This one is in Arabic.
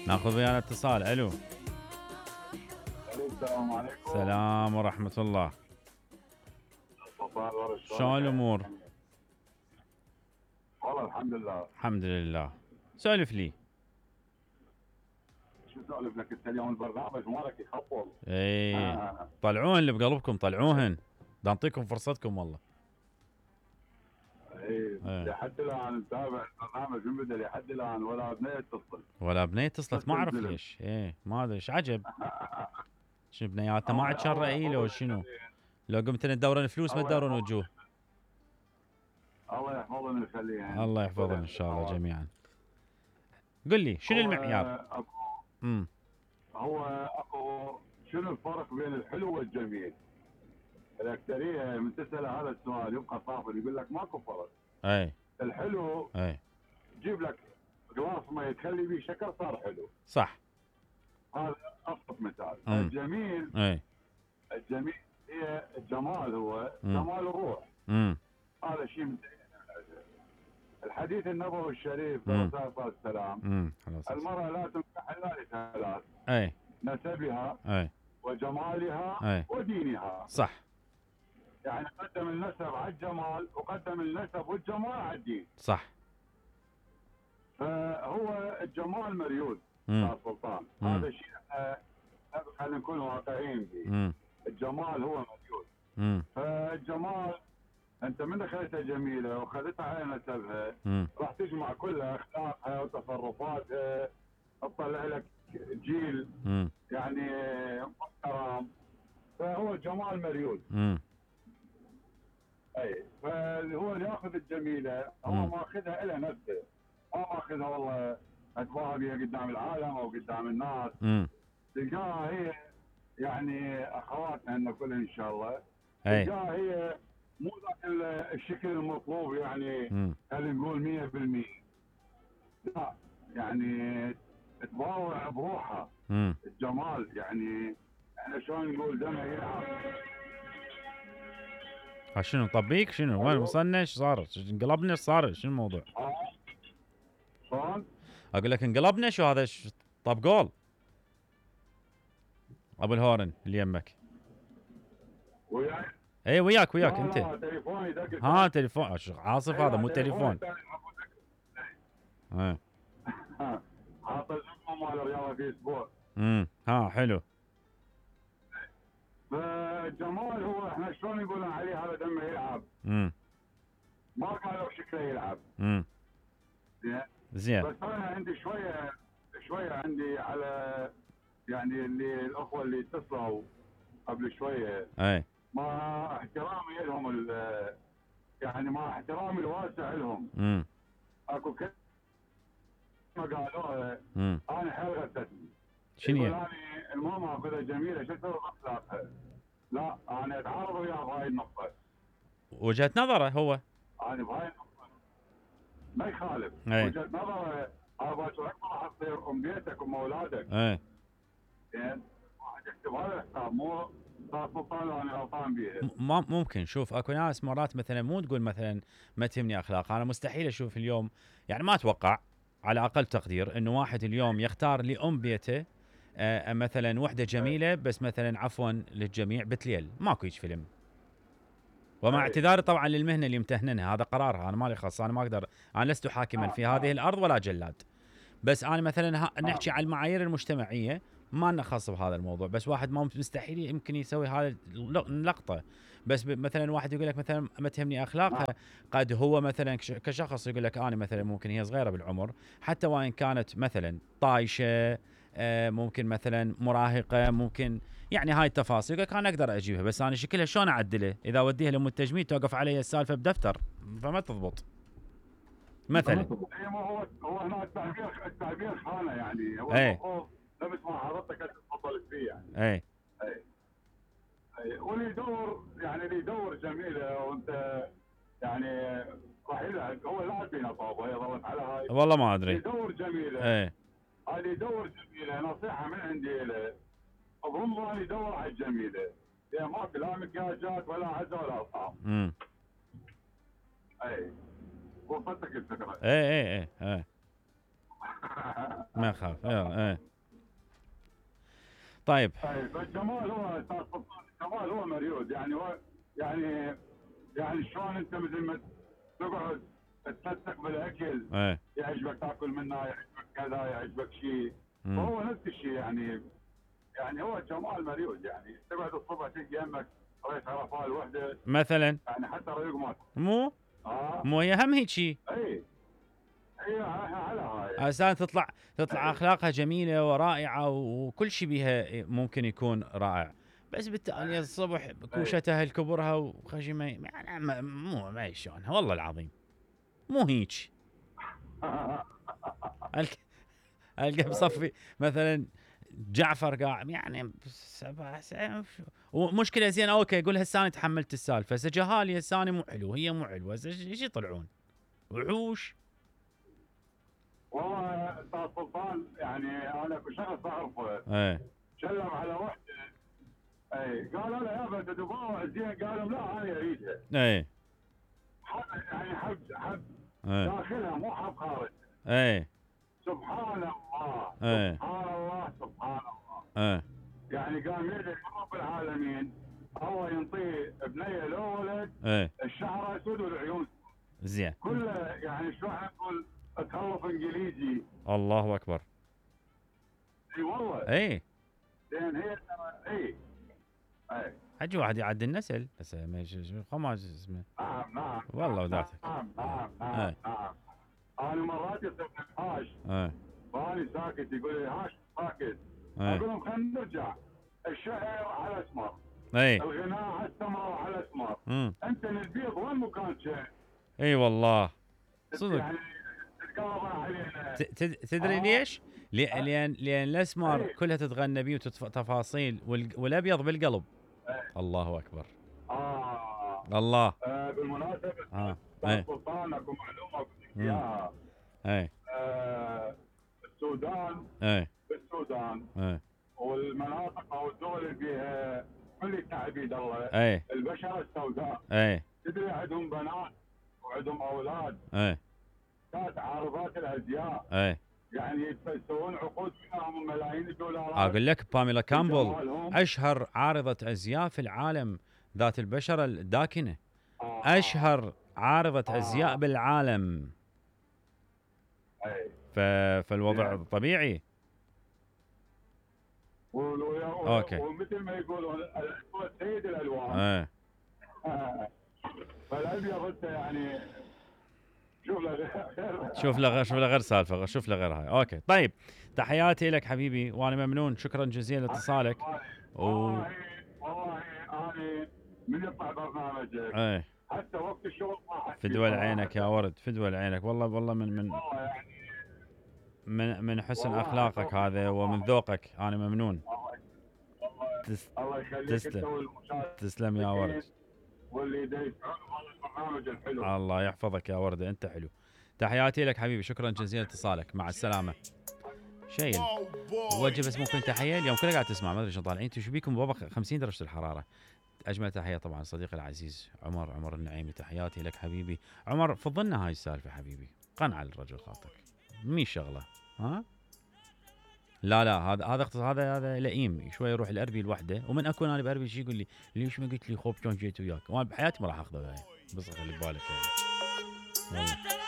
ناخذ ويانا اتصال. الو. السلام عليكم. السلام ورحمة الله. شلون الامور؟ والله الحمد لله. الحمد لله. سولف لي. شو اسولف لك انت اليوم؟ البرنامج مالك يخبل. ايه طلعوهن اللي بقلبكم، طلعوهن. نعطيكم فرصتكم والله. ايه لحد الان نتابع البرنامج من بدا لحد الان ولا بنيه اتصل. ولا بنية اتصلت، ما اعرف ليش. ايه ما ادري ايش عجب. شنو بنياتنا ما عاد شر ايه لو شنو؟ لو قمت ندورن فلوس ما تدورن وجوه. الله يحفظنا ويخليها. الله يحفظنا ان شاء الله جميعا. قل لي شنو المعيار؟ هو اكو شنو الفرق بين الحلو والجميل؟ الاكثريه من تسال هذا السؤال يبقى صافي يقول لك ماكو فرق. اي الحلو اي جيب لك جلاس ما يتخلي به شكر صار حلو. صح. هذا ابسط مثال. الجميل اي الجميل هي الجمال، هو جمال الروح. هذا شيء من الحديث النبوي الشريف الرسول صلى الله عليه وسلم. المرأة لا تنكح الا لثلاث. اي نسبها اي وجمالها اي ودينها. صح. يعني قدم النسب على الجمال وقدم النسب والجمال على الدين. صح. فهو الجمال مريول يا سلطان. هذا شيء خلينا نكون واقعيين فيه. الجمال هو مريول. فالجمال انت من دخلتها جميله وخذتها على نسبها راح تجمع كل اخلاقها وتصرفاتها، تطلع لك جيل يعني محترم. فهو الجمال مريول. اي فاللي هو اللي ياخذ الجميله هو ماخذها الى نفسه، ما ماخذها والله اتباهى بها قدام العالم او قدام الناس. تلقاها هي يعني اخواتنا ان كلها ان شاء الله. تلقاها هي مو ذاك الشكل المطلوب، يعني خلينا نقول 100%. لا يعني تباوع بروحها. الجمال يعني احنا شلون نقول دمها يلعب. شنو طبيك؟ شنو وين وصلنا؟ ايش صار؟ انقلبنا؟ ايش صار؟ شنو الموضوع؟ شلون؟ اقول لك انقلبنا. شو هذا؟ طب قول ابو الهورن اللي يمك. وياك؟ اي وياك انت. لا تليفوني دق. ها تليفون عاصف هذا مو تليفون. ايه حاط الزقمه مال الرياضه في اسبوع. ها حلو. فالجمال هو احنا شلون نقول عليه هذا دمه يلعب. ما قالوا شكله يلعب. زين. بس انا عندي شويه عندي على يعني اللي الاخوه اللي اتصلوا قبل شويه. اي مع احترامي لهم يعني مع احترامي الواسع لهم. اكو كلمه قالوها انا حيل غثتني. شنو يعني المهم اخذها جميله شو اسوي باخلاقها؟ لا انا اتعارض وياه بهاي النقطه. وجهه نظره هو. انا بهاي النقطه ما يخالف. وجهه نظره. هذا باكر اكبر راح تصير ام بيتك ام اولادك. زين واحد يكتب هذا الحساب مو سلطان وانا غلطان بيها. ممكن. شوف اكو ناس مرات مثلا مو تقول مثلا ما تهمني اخلاق. انا مستحيل اشوف اليوم، يعني ما اتوقع على اقل تقدير انه واحد اليوم يختار لام بيته مثلا وحده جميله بس مثلا عفوا للجميع بتليل. ماكو هيج فيلم. ومع اعتذاري طبعا للمهنه اللي متهننها، هذا قرارها، انا مالي خاص. انا ما اقدر، انا لست حاكما في هذه الارض ولا جلاد. بس انا مثلا نحكي عن المعايير المجتمعيه، ما لنا خاص بهذا الموضوع. بس واحد ما مستحيل يمكن يسوي هذا اللقطه. بس مثلا واحد يقول لك مثلا ما تهمني اخلاقها، قد هو مثلا كشخص يقول لك انا مثلا ممكن هي صغيره بالعمر، حتى وان كانت مثلا طايشه، ممكن مثلا مراهقه، ممكن يعني هاي التفاصيل يقول لك انا اقدر اجيبها، بس انا شكلها شلون اعدله؟ اذا اوديها لام التجميل توقف علي السالفه بدفتر، فما تضبط مثلا. هو هنا التعبير خانه يعني. هو المفروض نفس ما حضرتك تفضلت فيه يعني. اي واللي يدور يعني اللي يدور جميله وانت يعني راح يلعب. هو لاعب فينا طابه هي ظلت على هاي. والله ما ادري. يدور جميله. اللي يدور جميله نصيحه من عندي له اظن اللي يدور على الجميله. يعني ما لا مكياجات ولا عزه ولا ارقام. وصلتك الفكره. ايه ما يخاف. ايه طيب. فالجمال هو الجمال هو مريود، يعني هو يعني شلون انت مثل ما تقعد تتمسك بالاكل، يعجبك تاكل منه، يعجبك كذا، يعجبك شيء، فهو نفس الشيء يعني هو جمال مريود. يعني تقعد الصبح تلقى يمك ريش عرفال وحده مثلا، يعني حتى ريق ما مو هي هم هيك شيء. اي على هاي عشان تطلع اخلاقها جميله ورائعه وكل شيء بها ممكن يكون رائع، بس بالتالي الصبح كوشتها الكبرها وخشمها يعني مو ما شلونها والله العظيم مو هيك. القى بصفي مثلا جعفر قاعد يعني ومشكله زين اوكي يقول هسه انا تحملت السالفه، هسه جهالي هسه انا مو حلو، هي مو حلوه، هسه ايش يطلعون وحوش. والله استاذ سلطان يعني انا كشخص اعرفه سلم على وحده قالوا له يابا تدبوها زين، قالوا لا انا اريدها يعني حب داخلها مو حب خارج. سبحان الله سبحان الله سبحان الله. يعني قام يدعي رب العالمين الله ينطيه بنيه لو ولد الشعر اسود والعيون زين كله، يعني شو نقول تخلف انجليزي. الله اكبر. اي والله لان هي اي حجي واحد يعدي النسل هسه خماس اسمه. نعم والله وداتك. نعم انا مرات يصير نقاش فاني ساكت يقول لي هاش ساكت، اقول لهم خلينا نرجع. الشعر على اسمر، الغناء على السمر وعلى اسمر، انت البيض وين مكان شيء؟ اي والله صدق. يعني تتقرب علينا. تدري ليش؟ لان الاسمر كلها تتغنى بيه وتفاصيل، والابيض بالقلب. الله اكبر. الله. بالمناسبه سلطان اكو معلومه اقول لك اياها. السودان بالسودان والمناطق او الدول اللي فيها كل تعبيد الله البشره السوداء تدري عندهم بنات وعندهم اولاد كانت عارضات الازياء يعني يسوون عقود فيهم ملايين الدولارات. اقول لك باميلا كامبل اشهر عارضه ازياء في العالم، ذات البشره الداكنه. اشهر عارضه ازياء بالعالم. فالوضع طبيعي. اوكي. ومثل ما يقولون سيد الالوان. فالابيض انت يعني شوف له غير سالفه، شوف له غير هاي. اوكي طيب، تحياتي لك حبيبي وانا ممنون، شكرا جزيلا لاتصالك. والله انا من يطلع برنامجك حتى وقت الشغل ما فدوى عينك يا ورد، فدوى عينك والله من والله يعني من حسن اخلاقك هذا ومن ذوقك، انا ممنون. الله يخليك. تسلم يا ورد. واللي يسعون هذا البرنامج الحلو. الله يحفظك يا ورده، انت حلو. تحياتي لك حبيبي، شكرا جزيلا لاتصالك، مع السلامه. شيل وجه بس ممكن تحيه اليوم كله قاعد تسمع، ما ادري شو طالعين انتم، شو بيكم بابا 50 درجه الحراره. اجمل تحيه طبعا صديقي العزيز عمر النعيمي، تحياتي لك حبيبي. عمر فضلنا هاي السالفه حبيبي، قنع الرجل خاطرك مي شغله لا هذا لئيم شوي، يروح الاربي لوحده، ومن اكون انا باربي شي يقول لي ليش ما قلت لي خوب كان جيت وياك، وانا بحياتي ما راح اخذه هاي، بس خلي بالك يعني والله.